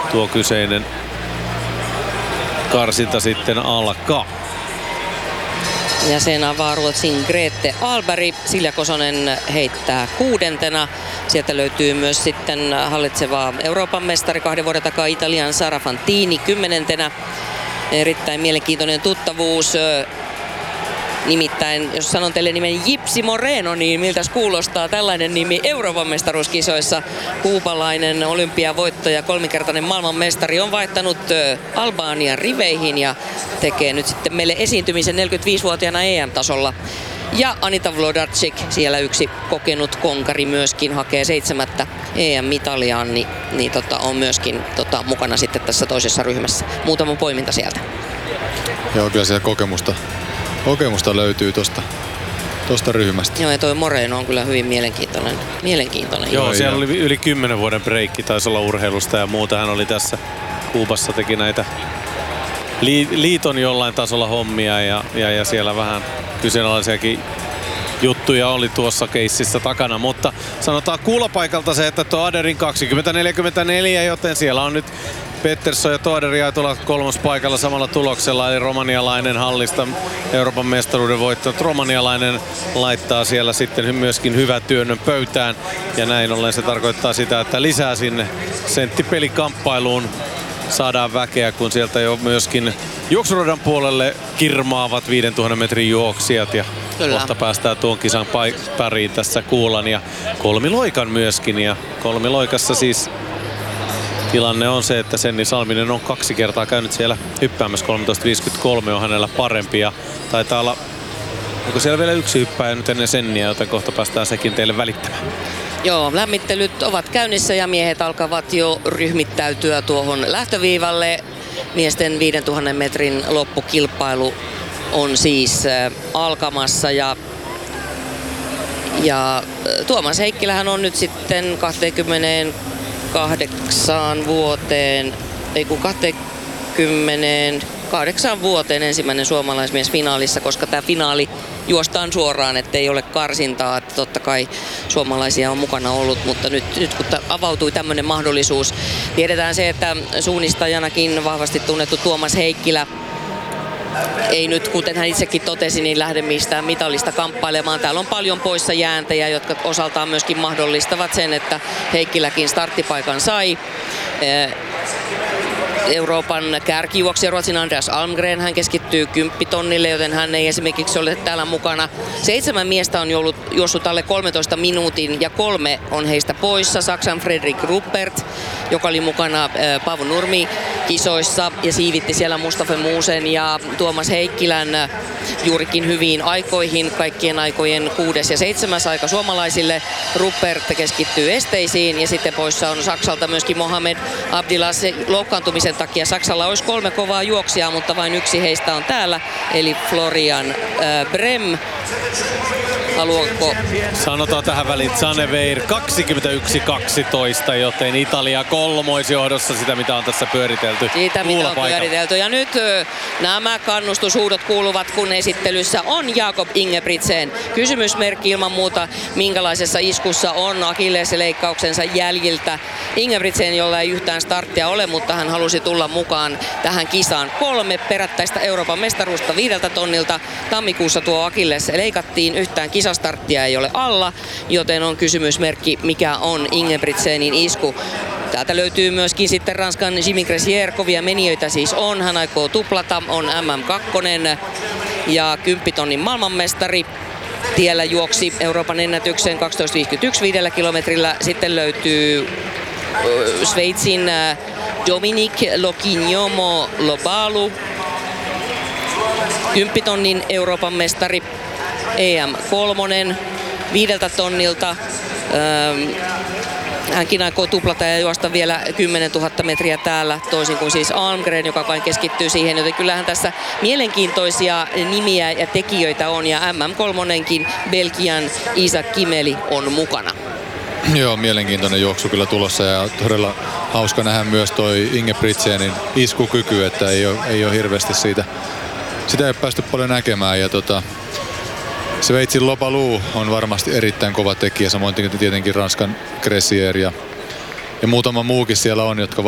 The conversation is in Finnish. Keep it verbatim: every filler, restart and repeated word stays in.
tuo kyseinen karsinta sitten alkaa. Ja sen avaa Ruotsin Grete Ahlberg. Silja Kosonen heittää kuudentena. Sieltä löytyy myös sitten hallitseva Euroopan mestari kahden vuoden takaa Italian Sara Fantini kymmenentenä. Erittäin mielenkiintoinen tuttavuus. Nimittäin, jos sanon teille nimen Gypsy Moreno, niin miltäs kuulostaa tällainen nimi Euroopan mestaruuskisoissa? Kuupalainen olympiavoittaja, kolminkertainen maailmanmestari on vaihtanut Albanian riveihin ja tekee nyt sitten meille esiintymisen neljäkymmentäviisivuotiaana E M-tasolla. Ja Anita Wlodarczyk, siellä yksi kokenut konkari myöskin, hakee seitsemättä E M-mitaliaan, niin, niin tota, on myöskin tota, mukana sitten tässä toisessa ryhmässä. Muutama poiminta sieltä. Joo, kyllä siellä kokemusta. Kokemusta löytyy tosta, tosta ryhmästä. Joo, ja toi Moreno on kyllä hyvin mielenkiintoinen. mielenkiintoinen. Joo, siellä oli yli kymmenen vuoden breikki, taisi olla urheilusta ja muuta. Hän oli tässä Kuubassa, teki näitä liiton jollain tasolla hommia ja, ja, ja siellä vähän kyseenalaisiakin juttuja oli tuossa keississä takana, mutta sanotaan kuulopaikalta se, että Toaderin kaksikymmentä neljäkymmentäneljä, joten siellä on nyt Pettersson ja Toader jäi tuolla kolmospaikalla samalla tuloksella, eli romanialainen hallista Euroopan mestaruuden voittanut. Romanialainen laittaa siellä sitten myöskin hyvän työnnön pöytään, ja näin ollen se tarkoittaa sitä, että lisää sinne senttipelikamppailuun saadaan väkeä, kun sieltä jo myöskin juoksuradan puolelle kirmaavat viidentuhannen metrin juoksijat, ja Kyllä. kohta päästään tuon kisan pariin tässä kuulan ja kolmiloikan myöskin, ja kolmiloikassa siis tilanne on se, että Senni Salminen on kaksi kertaa käynyt siellä hyppäämässä. kolmetoista viisikymmentäkolme on hänellä parempi ja taitaa olla, onko siellä vielä yksi hyppääjä nyt ennen Senniä, joten kohta päästään sekin teille välittämään. Joo, lämmittelyt ovat käynnissä ja miehet alkavat jo ryhmittäytyä tuohon lähtöviivalle. Miesten viidentuhannen metrin loppukilpailu on siis äh, alkamassa ja Ja Tuomas Heikkilähän on nyt sitten kaksikymmentäkahdeksan vuoteen, ei kun kaksikymmentäkahdeksan vuoteen ensimmäinen suomalaismies finaalissa, koska tämä finaali juostaan suoraan, ettei ole karsintaa. Että totta kai suomalaisia on mukana ollut, mutta nyt, nyt kun avautui tämmöinen mahdollisuus, tiedetään se, että suunnistajanakin vahvasti tunnettu Tuomas Heikkilä ei nyt, kuten hän itsekin totesi, niin lähde mistään mitallista kamppailemaan. Täällä on paljon poissa jääntäjä, jotka osaltaan myöskin mahdollistavat sen, että Heikkiläkin starttipaikan sai. Euroopan kärkijuoksija Ruotsin Andreas Almgren, hän keskittyy kymppitonnille, joten hän ei esimerkiksi ole täällä mukana. Seitsemän miestä on juossut alle kolmentoista minuutin ja kolme on heistä poissa. Saksan Fredrik Ruppert, joka oli mukana Paavo Nurmi kisoissa ja siivitti siellä Mustafa Muusen ja Tuomas Heikkilän juurikin hyviin aikoihin, kaikkien aikojen kuudes ja seitsemäs aika suomalaisille. Ruppert keskittyy esteisiin ja sitten poissa on Saksalta myöskin Mohamed Abdillah loukkaantumisen takia. Saksalla olisi kolme kovaa juoksijaa, mutta vain yksi heistä on täällä, eli Florian äh, Brem. Haluanko? Sanotaan tähän väliin Zaneveir kaksikymmentäyksi kaksitoista, joten Italia kolmoisjohdossa sitä, mitä on tässä pyöritelty. Siitä, mitä on pyöritelty. Ja nyt ö, nämä kannustushuudot kuuluvat, kun esittelyssä on Jakob Ingebrigtsen. Kysymysmerkki ilman muuta, minkälaisessa iskussa on akilleesleikkauksensa jäljiltä. Ingebrigtsen, jolla ei yhtään starttia ole, mutta hän halusi tulla mukaan tähän kisaan. Kolme perättäistä Euroopan mestaruutta viideltä tonnilta. Tammikuussa tuo akillees leikattiin, yhtään kisastarttia ei ole alla, joten on kysymysmerkki, mikä on Ingebrigtsenin isku. Täältä löytyy myöskin sitten Ranskan Jimmy Gressier, kovia menijöitä siis on. Hän aikoo tuplata, on M M kaksi ja kymppitonnin maailmanmestari. Tiellä juoksi Euroopan ennätyksen kaksitoista viisikymmentäyksi viidellä kilometrillä. Sitten löytyy Sveitsin Dominique Loquignomo Lobalu, kymppitonnin Euroopan mestari. E M kolme viideltä tonnilta. Hänkin aikoo tuplata ja juosta vielä kymmenentuhatta metriä täällä, toisin kuin siis Almgren, joka vain keskittyy siihen. Joten kyllähän tässä mielenkiintoisia nimiä ja tekijöitä on, ja M M kolme-kin Belgian Isaac Kimeli on mukana. Joo, mielenkiintoinen juoksu kyllä tulossa, ja todella hauska nähdä myös toi Ingebrigtsenin iskukyky, että ei ole, ei ole hirveästi siitä, sitä ei ole päästy paljon näkemään. Ja tota, Sveitsin Lobalu on varmasti erittäin kova tekijä, samoin tietenkin Ranskan Gressier ja, ja muutama muukin siellä on, jotka